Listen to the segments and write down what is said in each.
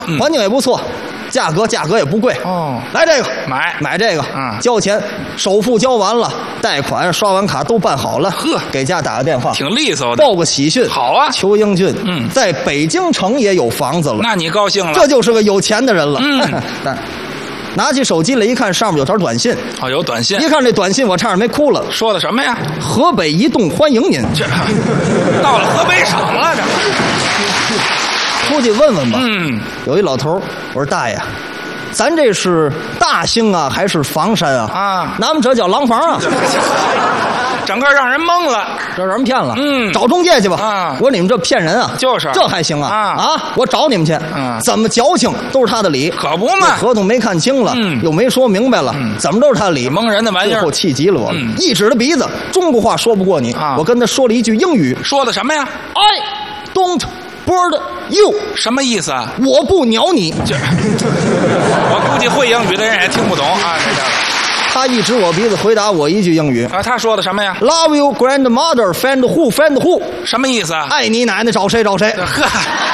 环境也不错。价格也不贵哦， 来这个买这个，交钱，首付交完了，贷款刷完卡都办好了， 呵， 给家打个电话， 挺利索的， 报个喜讯， 好啊， 裘英俊，在北京城也有房子了， 那你高兴了， 这就是个有钱的人了，但拿起手机来一看，上面有条短信， 哦，有短信， 一看这短信，我差点没哭了， 说的什么呀？ 河北移动欢迎您， 这到了河北省了，这。 出去问问吧。有一老头，我说大爷，咱这是大兴啊，还是房山啊？ 啊， 咱们这叫廊坊啊。 整个让人懵了， 这让人骗了。找中介去吧。 啊，我说你们这骗人啊！ 就是， 这还行啊？ 啊， 我找你们去。怎么矫情都是他的理， 可不嘛。 合同没看清了，又没说明白了，怎么都是他的理， 蒙人的玩意儿。 最后气急了我，一指着鼻子，中国话说不过你。我跟他说了一句英语， 说的什么呀 ？I don't board you， 什么意思啊？ 我不鸟你。 我估计会英语的人也听不懂啊，这叫。 他一指我鼻子，回答我一句英语。 啊，他说的什么呀 ？Love you, grandmother, find who, find who。 什么意思啊？ 爱你奶奶，找谁找谁。 呵。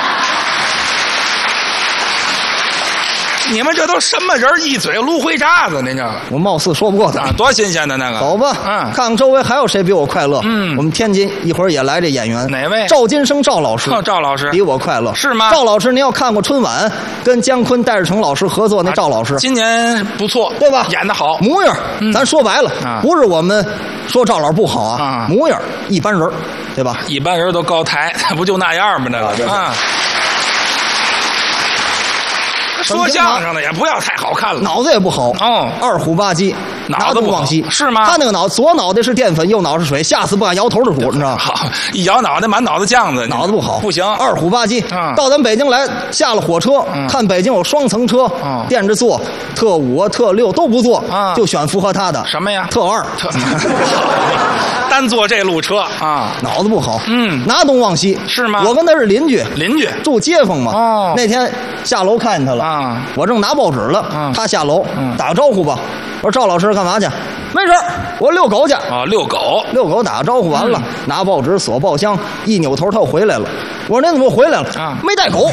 你们这都什么人？一嘴芦灰渣子，那叫我貌似说不过他， 多新鲜的那个。 走吧，看看周围还有谁比我快乐。我们天津一会儿也来这演员， 哪位？ 赵金生赵老师。 赵老师比我快乐是吗？ 赵老师，您要看过春晚，跟姜昆、戴志诚老师合作那赵老师， 今年不错， 对吧？ 演得好， 模样，咱说白了，不是我们说赵老师不好啊，模样一般人，对吧？ 一般人都高抬，不就那样吗？那个啊。说相声的也不要太好看了， 脑子也不好哦， 二虎吧唧， 脑子不往西是吗？ 他那个左脑袋是淀粉，右脑袋是水，吓死不敢摇头的主，你知道吗？ 好，一摇脑袋满脑子酱子， 脑子不好， 不行。 二虎吧唧，到咱北京来，下了火车，看北京有双层车，垫着坐，特5啊、特6都不坐，就选符合他的什么呀？ 特2， 单坐这路车啊， 脑子不好，拿东往西是吗？ 我跟他是邻居，住街坊嘛。 哦， 那天下楼看见他了。我正拿报纸了，他下楼打个招呼吧。我说赵老师干嘛去？没事，我遛狗去。 啊，遛狗打个招呼完了，拿报纸锁报箱，一扭头他又回来了。我说您怎么回来了？没带狗。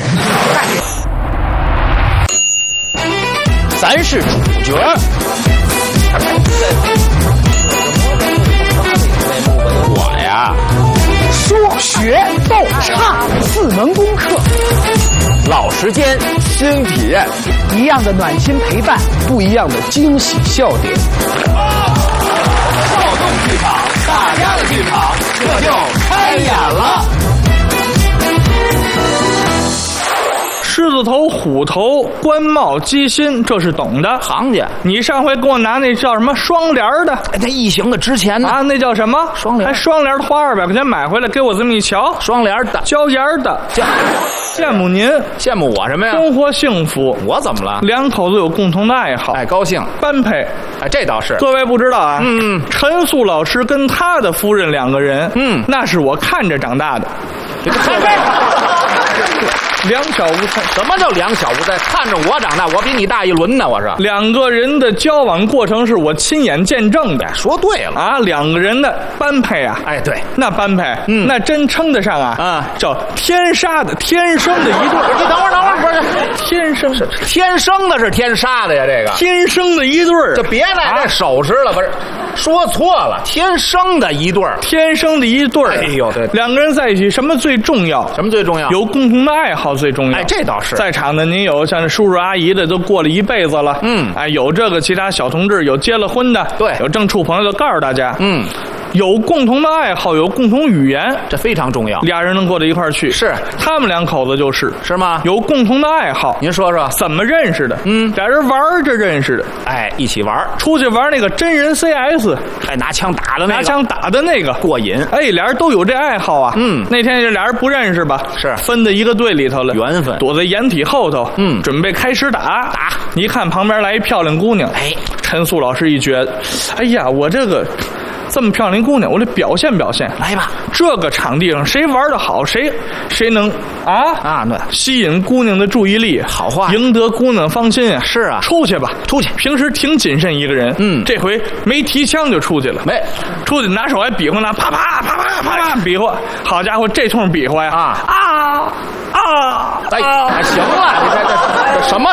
咱是主角。我呀， 说学逗唱4门功课。 老时间，新体验， 一样的暖心陪伴， 不一样的惊喜笑点。 跳动剧场，大家的剧场，这就开演了。 狮子头、虎头、官帽、鸡心，这是懂的行家。 你上回给我拿那叫什么双联的， 那异形的值钱呢啊？那叫什么？ 双联。 还双联的花200块钱买回来，给我这么一瞧， 双联的， 椒盐的。羡慕您， 羡慕我什么呀？ 生活幸福。 我怎么了？ 两口子有共同的爱好， 哎，高兴， 般配。 哎，这倒是。 各位不知道啊，陈素老师跟他的夫人2个人，那是我看着长大的。两小无猜。 什么叫两小无猜？看着我长大，我比你大一轮呢，我是。 2个人的交往过程是我亲眼见证的。 说对了啊，2个人的般配啊， 哎，对， 那般配，那真称得上啊，叫天杀的，天生的一对。 你等会儿，不是天生的， 天生的是天杀的呀，这个天生的一对儿， 就别来这手势了，不是。说错了，天生的一对儿， 天生的一对儿。 哎呦，对 ，2个人在一起，什么最重要？ 什么最重要？ 有共同的爱好最重要。 哎，这倒是。 在场的您有像这叔叔阿姨的，都过了一辈子了。哎，有这个其他小同志，有结了婚的， 对， 有正处朋友的，告诉大家，有共同的爱好，有共同语言， 这非常重要。 俩人能过到一块儿去， 是他们2口子就是吗？ 有共同的爱好。 您说说怎么认识的？俩人玩着认识的。 哎，一起玩， 出去玩那个真人 CS， 还拿枪打的那个， 拿枪打的那个过瘾。 哎，俩人都有这爱好啊。那天这俩人不认识吧？ 是分在一个队里头了， 缘分。 躲在掩体后头，准备开始打。一看旁边来一漂亮姑娘， 哎， 陈素老师一觉得，哎呀，我这个。这么漂亮姑娘，我得表现表现。 来吧， 这个场地上谁玩得好，谁能那吸引姑娘的注意力， 好话， 赢得姑娘芳心啊！ 是啊， 出去吧， 出去。 平时挺谨慎一个人，这回没提枪就出去了， 没出去拿手还比划呢，啪啪啪啪啪啪比划。好家伙，这通比划呀！ 哎，行了，你看这。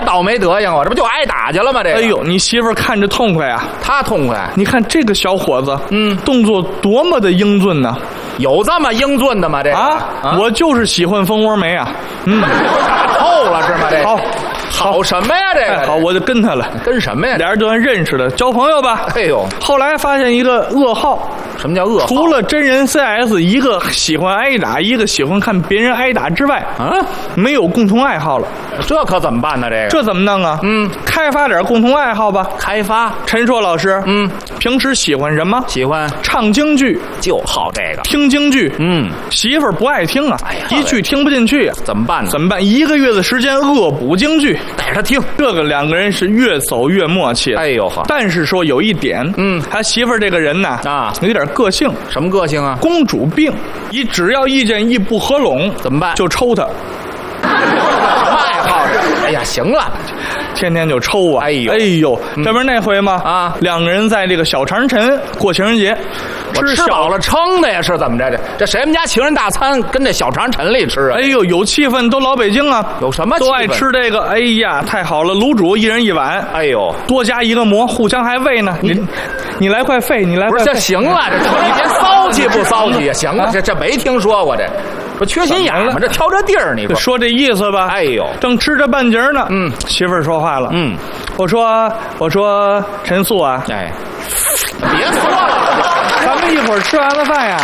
倒霉德行啊！这不就挨打去了吗？这个， 哎呦，你媳妇儿看着痛快啊！ 他痛快。 你看这个小伙子，动作多么的英俊呢！ 有这么英俊的吗？这个我就是喜欢蜂窝煤啊！ 打透了是吗？这好什么呀？这个好，我就跟他了。 跟什么呀？ 俩人就算认识的，交朋友吧。 哎呦， 后来发现一个噩耗。 什么叫噩耗？ 除了真人 CS， 一个喜欢挨打，一个喜欢看别人挨打之外，没有共同爱好了。 这可怎么办呢？ 这怎么弄啊？开发点共同爱好吧。 开发。 陈硕老师，平时喜欢什么？ 喜欢唱京剧， 就好这个。 听京剧，媳妇儿不爱听啊，一句听不进去啊， 怎么办呢？ 怎么办？1个月的时间恶补京剧， 带着他听。 这个两个人是越走越默契。 哎呦呵！ 但是说有一点，他媳妇儿这个人呢，有点个性。 什么个性啊？ 公主病，只要意见一不合拢， 怎么办？ 就抽他。 什么爱好？哎呀，行了， 天天就抽啊！哎呦，这不是那回吗？两个人在这个小长城过情人节， 我吃饱了撑的呀，是怎么着？这谁们家情人大餐跟这小长城里吃啊？ 哎呦，有气氛，都老北京啊， 有什么气氛？ 都爱吃这个。哎呀，太好了，卤煮1人1碗。 哎呦， 多加1个馍，互相还喂呢。你来块肺，你来块肺。 不是，这行了，这你别骚气不骚气呀？行了，这没听说过这。不缺心眼吗？这挑这地儿，你说这意思吧？ 哎呦， 正吃着半截呢，媳妇儿说话了，我说陈素啊， 哎，别说了， 咱们一会儿吃完了饭呀，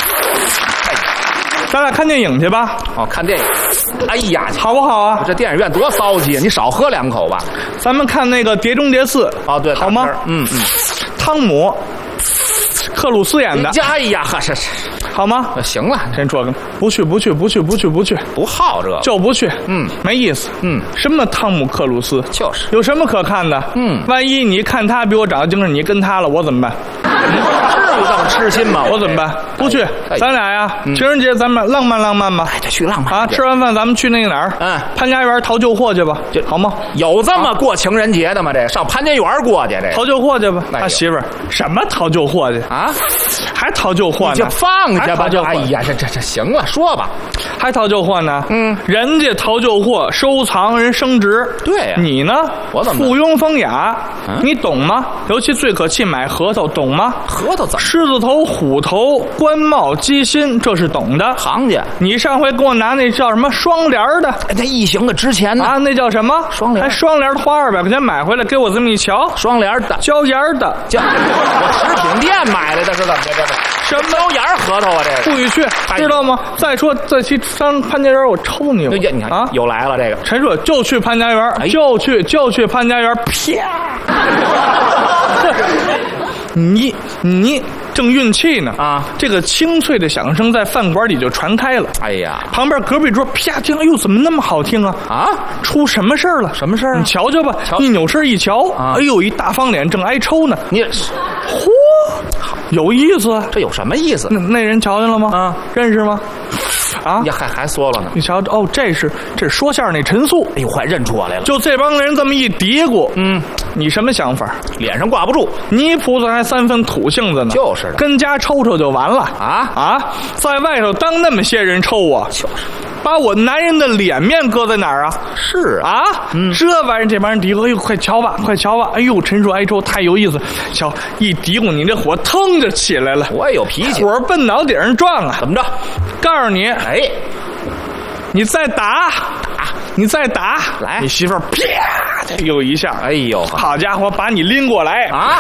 咱俩看电影去吧。 哦，看电影，哎呀， 好不好啊？ 这电影院多骚气，你少喝2口吧。 咱们看那个《碟中谍4》。 哦，对， 好吗？汤姆克鲁斯演的。 哎呀，是。 好吗？ 行了， 真说不去， 不好这就不去，没意思，什么汤姆克鲁斯， 就是有什么可看的，万一你看他比我长得精神，你跟他了，我怎么办？ 至于这么痴心吗？ 我怎么办？不去，咱俩呀，情人节咱们浪漫吧， 就去浪漫啊！吃完饭咱们去那个哪儿？潘家园淘旧货去吧，好吗？ 有这么过情人节的吗？这上潘家园过去，这淘旧货去吧。他媳妇儿什么淘旧货去啊？还淘旧货呢？ 就放下吧，哎呀，这行了，说吧， 还淘旧货呢？人家淘旧货收藏人升值， 对呀， 你呢？ 我怎么附庸风雅？你懂吗？尤其最可气买核桃，懂吗？ 核桃怎么？ 狮子头、虎头、官帽、鸡心，这是懂的行家。 你上回给我拿那叫什么双联的？ 那一行的值钱呢啊？ 那叫什么？ 双联？ 还双联花200块钱买回来，给我这么一瞧， 双联的， 椒盐的， 我食品店买来的，是怎么的？ 什么椒盐核桃啊？这个不许去，知道吗？再说再去上潘家园，我抽你！ 你看啊，又来了这个陈硕，就去潘家园，就去潘家园，啪！你正运气呢啊！这个清脆的响声在饭馆里就传开了。 哎呀， 旁边隔壁桌啪听，哎呦，怎么那么好听啊？啊，出什么事儿了？ 什么事儿？ 你瞧瞧吧。一扭身一瞧，哎呦，一大方脸正挨抽呢。 你， 嚯，有意思。 这有什么意思？ 那人瞧见了吗？啊，认识吗？啊！ 你还说了呢？ 你瞧，哦，这是说相声那陈素。 哎呦，快认出我来了！ 就这帮人这么一嘀咕，你什么想法？ 脸上挂不住， 泥菩萨还3分土性子呢。 就是的， 跟家抽抽就完了啊！在外头当那么些人抽我， 就是把我男人的脸面搁在哪儿啊？ 是啊， 这玩意儿这帮人嘀咕，哎呦，快瞧吧！哎呦，陈硕挨抽太有意思，瞧一嘀咕，你这火腾就起来了。 我也有脾气， 火奔脑顶上撞啊！ 怎么着？ 告诉你， 哎， 你再打，你再打， 来， 你媳妇儿啪又一下， 哎呦， 好家伙，把你拎过来啊！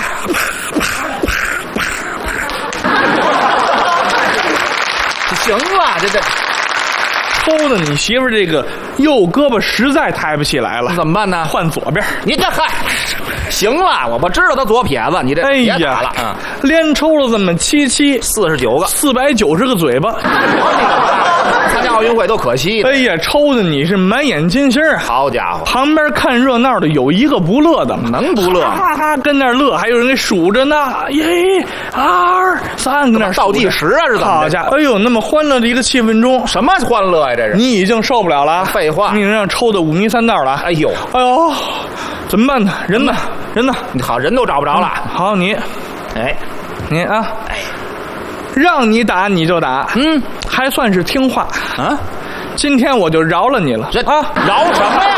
行了，这抽的你媳妇儿这个右胳膊实在抬不起来了， 怎么办呢？ 换左边。 你这嗨，行了，我知道他左撇子，你这别打了啊！ 连抽了这么 49个 ，490个嘴巴。 参加奥运会都可惜的。 哎呀，抽的你是满眼金星啊！ 好家伙， 旁边看热闹的有一个不乐的， 能不乐？ 哈哈，跟那乐，还有人给数着呢。1、2、3，跟那倒计时啊，是怎么？ 好家伙，哎呦，那么欢乐的一个气氛中， 什么欢乐呀？这是你已经受不了了。 废话， 你让抽的5迷3道了。 哎呦， 怎么办呢？人呢？ 你好，人都找不着了。 好，你啊，让你打你就打，还算是听话啊。今天我就饶了你了啊！饶什么呀？